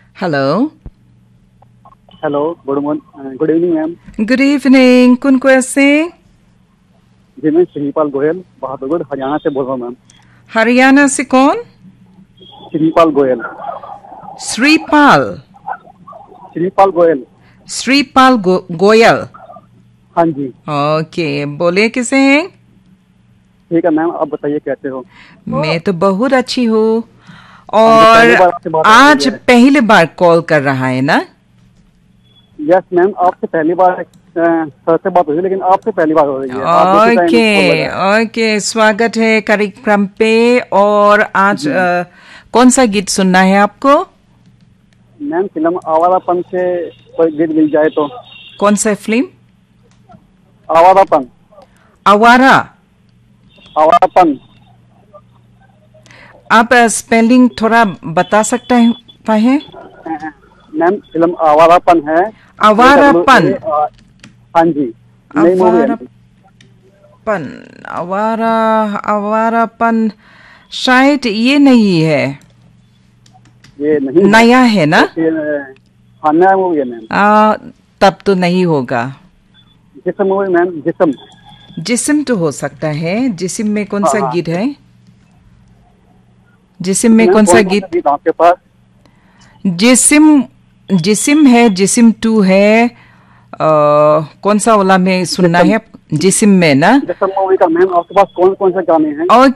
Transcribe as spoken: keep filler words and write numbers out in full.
Hello. Hello, good morning, good evening ma'am. Good evening. कौन कैसे? जी मैं श्रीपाल गोयल बहादुरगढ़ हरियाणा से बोल रहा हूँ मैम। हरियाणा से कौन? श्रीपाल गोयल। श्रीपाल। श्रीपाल गोयल। श्रीपाल गो, गोयल। हाँ जी। ओके, बोले किसे हैं? ठीक है मैम, आप बताइए कैसे हो? मैं तो बहुत अच्छी हूँ। हमसे और पहली बार आपसे बात हो रही आज है। पहली बार कॉल कर रहा है ना? यस मैम, आपसे पहली बार अ, सर से बात हुई है, लेकिन आपसे पहली बार हो रही है। आप दूसरी टाइम कॉल ओके लगा है। ओके, स्वागत है कार्यक्रम पे। और आज जी अ, कौन सा गीत सुनना है आपको? मैम, फिल्म आवारापन से कोई गीत मिल जाए तो। कौन सा फिल्म? आवारापन। आवारा। आवारापन। आप स्पेलिंग थोड़ा बता सकते हैं? अ, मैम फिल्म आवारापन है। A W Awarapan. A R. हाँ जी। नई मूवी है। आवारापन। आवारा। आवारापन। शायद ये नहीं है। ये नहीं है नया है ना? तो फिर अ, हाँ, नया मूवी है मैम। आ, तब तो नहीं होगा। जिसम मूवी मैम, जिसम। जिस्म तो हो सकता है। जिस्म में कौन हाँ सा हाँ। गीत है? जिस्म में मैम कौन सा कौन कौन सा गीत? गीत आपके पास? जिस्म। जिस्म है, जिस्म टू है। आ, कौन सा वाला में सुनना जिसम। है? जिस्म में ना? जिसम मूवी का मैम आपके पास कौन कौन से गाने हैं? और